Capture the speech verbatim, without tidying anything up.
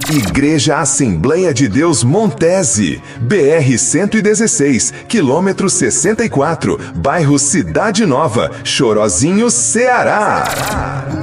Igreja Assembleia de Deus Montese, B R cento e dezesseis, quilômetro sessenta e quatro, bairro Cidade Nova, Chorozinho, Ceará.